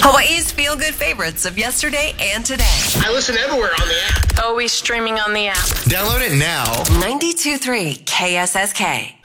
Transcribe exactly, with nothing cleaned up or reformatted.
Hawaii's feel-good favorites of yesterday and today. I listen everywhere on the app. Always streaming on the app. Download it now. ninety-two point three K S S K.